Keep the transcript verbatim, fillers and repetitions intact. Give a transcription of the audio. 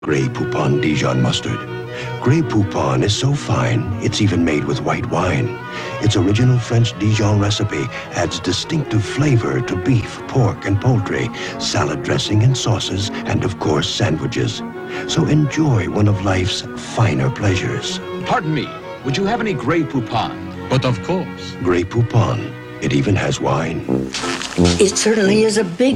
Grey Poupon Dijon mustard. Grey Poupon is so fine, it's even made with white wine. Its original French Dijon recipe adds distinctive flavor to beef, pork, and poultry, salad dressing and sauces, and of course, sandwiches. So enjoy one of life's finer pleasures. Pardon me, would you have any Grey Poupon? But of course. Grey Poupon. It even has wine. It certainly is a big